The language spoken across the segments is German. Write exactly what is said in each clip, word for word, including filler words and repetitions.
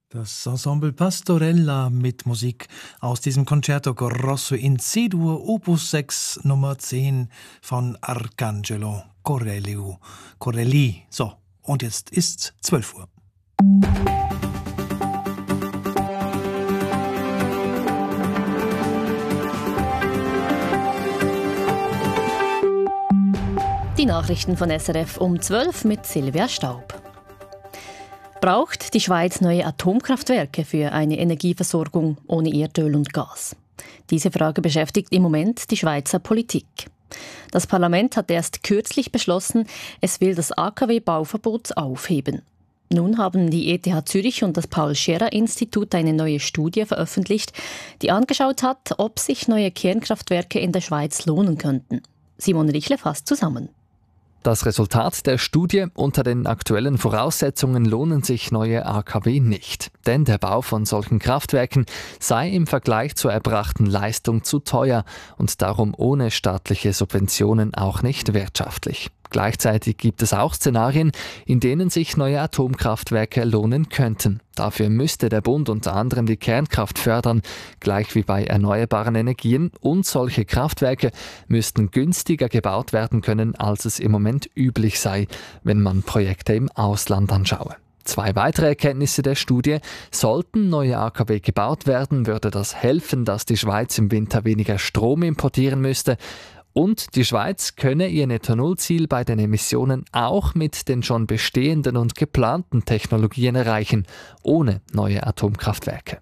Das Ensemble Pastorella mit Musik aus diesem Concerto Grosso in C-Dur, Opus sechs, Nummer zehn von Arcangelo Corelli. Corelli. So, und jetzt ist's zwölf Uhr. Die Nachrichten von S R F um zwölf mit Silvia Staub. Braucht die Schweiz neue Atomkraftwerke für eine Energieversorgung ohne Erdöl und Gas? Diese Frage beschäftigt im Moment die Schweizer Politik. Das Parlament hat erst kürzlich beschlossen, es will das A K W-Bauverbot aufheben. Nun haben die E T H Zürich und das Paul-Scherrer-Institut eine neue Studie veröffentlicht, die angeschaut hat, ob sich neue Kernkraftwerke in der Schweiz lohnen könnten. Simon Richle fasst zusammen. Das Resultat der Studie: Unter den aktuellen Voraussetzungen lohnen sich neue A K W nicht. Denn der Bau von solchen Kraftwerken sei im Vergleich zur erbrachten Leistung zu teuer und darum ohne staatliche Subventionen auch nicht wirtschaftlich. Gleichzeitig gibt es auch Szenarien, in denen sich neue Atomkraftwerke lohnen könnten. Dafür müsste der Bund unter anderem die Kernkraft fördern, gleich wie bei erneuerbaren Energien, und solche Kraftwerke müssten günstiger gebaut werden können, als es im Moment üblich sei, wenn man Projekte im Ausland anschaue. Zwei weitere Erkenntnisse der Studie: Sollten neue A K W gebaut werden, würde das helfen, dass die Schweiz im Winter weniger Strom importieren müsste. Und die Schweiz könne ihr Netto-Null-Ziel bei den Emissionen auch mit den schon bestehenden und geplanten Technologien erreichen, ohne neue Atomkraftwerke.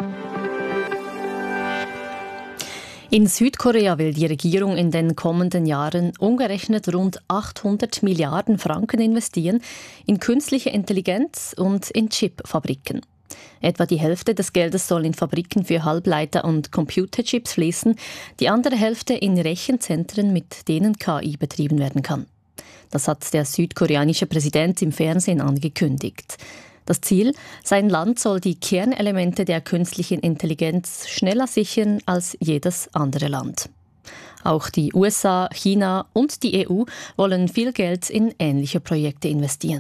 In Südkorea will die Regierung in den kommenden Jahren umgerechnet rund achthundert Milliarden Franken investieren in künstliche Intelligenz und in Chipfabriken. Etwa die Hälfte des Geldes soll in Fabriken für Halbleiter und Computerchips fließen, die andere Hälfte in Rechenzentren, mit denen K I betrieben werden kann. Das hat der südkoreanische Präsident im Fernsehen angekündigt. Das Ziel: Sein Land soll die Kernelemente der künstlichen Intelligenz schneller sichern als jedes andere Land. Auch die U S A, China und die E U wollen viel Geld in ähnliche Projekte investieren.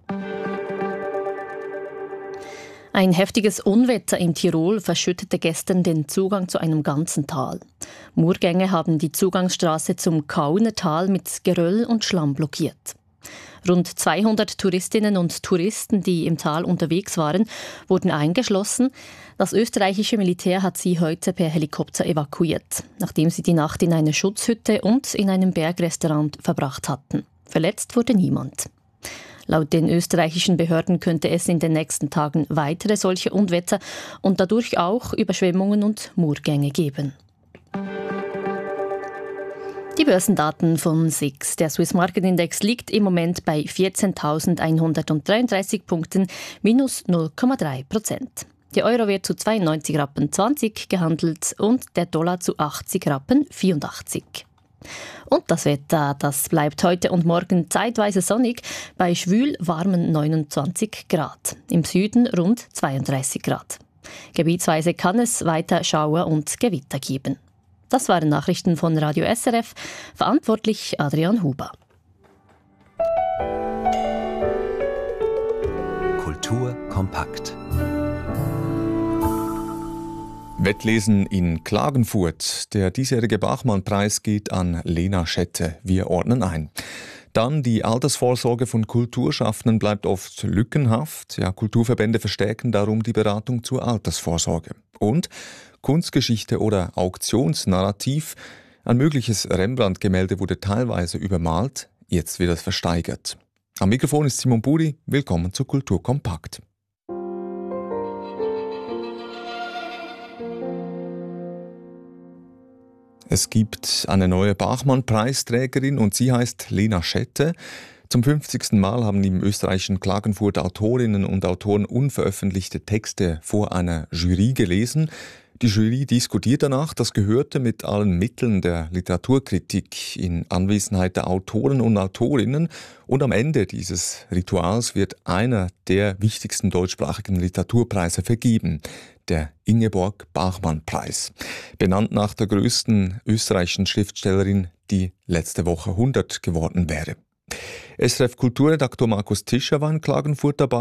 Ein heftiges Unwetter in Tirol verschüttete gestern den Zugang zu einem ganzen Tal. Murgänge haben die Zugangsstraße zum Kauner Tal mit Geröll und Schlamm blockiert. Rund zweihundert Touristinnen und Touristen, die im Tal unterwegs waren, wurden eingeschlossen. Das österreichische Militär hat sie heute per Helikopter evakuiert, nachdem sie die Nacht in einer Schutzhütte und in einem Bergrestaurant verbracht hatten. Verletzt wurde niemand. Laut den österreichischen Behörden könnte es in den nächsten Tagen weitere solche Unwetter und dadurch auch Überschwemmungen und Murgänge geben. Die Börsendaten von S I X. Der Swiss Market Index liegt im Moment bei vierzehntausendeinhundertdreiunddreißig Punkten, minus null Komma drei Prozent. Der Euro wird zu zweiundneunzig Rappen zwanzig gehandelt und der Dollar zu achtzig Rappen vierundachtzig. Und das Wetter, das bleibt heute und morgen zeitweise sonnig, bei schwül warmen neunundzwanzig Grad. Im Süden rund zweiunddreißig Grad. Gebietsweise kann es weiter Schauer und Gewitter geben. Das waren Nachrichten von Radio S R F, verantwortlich Adrian Huber. Kultur kompakt. Wettlesen in Klagenfurt. Der diesjährige Bachmann-Preis geht an Lena Schette. Wir ordnen ein. Dann die Altersvorsorge von Kulturschaffenden bleibt oft lückenhaft. Ja, Kulturverbände verstärken darum die Beratung zur Altersvorsorge. Und Kunstgeschichte oder Auktionsnarrativ. Ein mögliches Rembrandt-Gemälde wurde teilweise übermalt. Jetzt wird es versteigert. Am Mikrofon ist Simon Buri. Willkommen zu Kultur kompakt. Es gibt eine neue Bachmann-Preisträgerin und sie heißt Lena Schette. Zum fünfzigsten Mal haben im österreichischen Klagenfurt Autorinnen und Autoren unveröffentlichte Texte vor einer Jury gelesen. Die Jury diskutiert danach das Gehörte mit allen Mitteln der Literaturkritik in Anwesenheit der Autoren und Autorinnen. Und am Ende dieses Rituals wird einer der wichtigsten deutschsprachigen Literaturpreise vergeben, der Ingeborg-Bachmann-Preis. Benannt nach der größten österreichischen Schriftstellerin, die letzte Woche hundert geworden wäre. S R F-Kulturredaktor Markus Tischer war in Klagenfurt dabei.